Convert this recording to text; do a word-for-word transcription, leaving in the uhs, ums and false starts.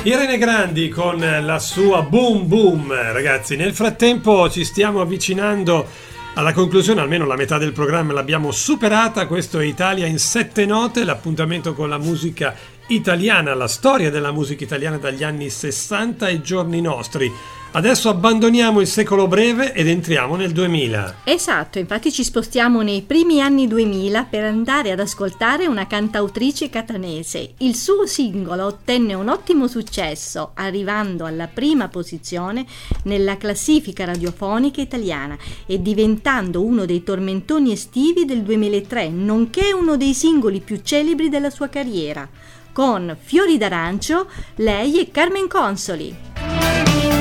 Irene Grandi con la sua Boom Boom. Ragazzi, nel frattempo ci stiamo avvicinando alla conclusione, almeno la metà del programma l'abbiamo superata. Questo è Italia in sette note, l'appuntamento con la musica italiana, la storia della musica italiana dagli anni sessanta ai giorni nostri. Adesso abbandoniamo il secolo breve ed entriamo nel duemila. Esatto, infatti ci spostiamo nei primi anni duemila per andare ad ascoltare una cantautrice catanese. Il suo singolo ottenne un ottimo successo, arrivando alla prima posizione nella classifica radiofonica italiana e diventando uno dei tormentoni estivi del duemilatré, nonché uno dei singoli più celebri della sua carriera. Con Fiori d'arancio, lei è Carmen Consoli.